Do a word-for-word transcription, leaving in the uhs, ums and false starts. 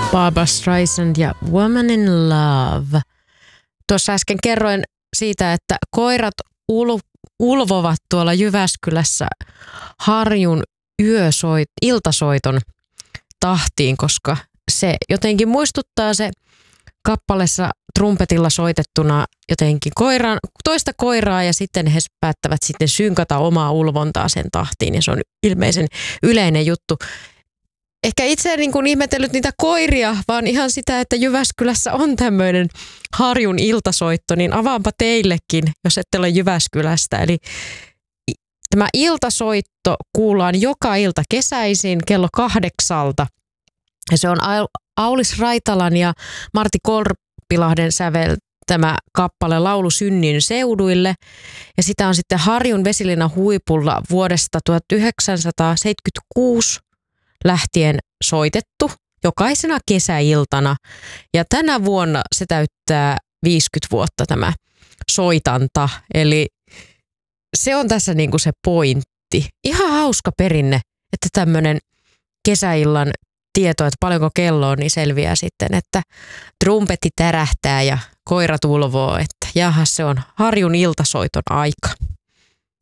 Barbra Streisand ja Woman in Love. Tuossa äsken kerroin siitä, että koirat ul- ulvovat tuolla Jyväskylässä Harjun yösoit, iltasoiton tahtiin, koska se jotenkin muistuttaa se kappaleessa trumpetilla soitettuna jotenkin koiran, toista koiraa ja sitten he päättävät sitten synkata omaa ulvontaa sen tahtiin ja se on ilmeisen yleinen juttu. Ehkä itse en niin kuin ihmetellyt niitä koiria, vaan ihan sitä, että Jyväskylässä on tämmöinen Harjun iltasoitto, niin avaanpa teillekin, jos ette ole Jyväskylästä. Eli tämä iltasoitto kuullaan joka ilta kesäisin kello kahdeksalta. Ja se on Aulis Raitalan ja Martti Korpilahden säveltämä kappale Laulu synnin seuduille. Ja sitä on sitten Harjun vesilinnan huipulla vuodesta tuhatyhdeksänsataaseitsemänkymmentäkuusi lähtien soitettu jokaisena kesäiltana. Ja tänä vuonna se täyttää viisikymmentä vuotta tämä soitanta. Eli se on tässä niinku se pointti. Ihan hauska perinne, että tämmöinen kesäillan tieto, että paljonko kello on, niin selviää sitten, että trumpetti tärähtää ja koirat ulvoo, että jaha, se on Harjun iltasoiton aika.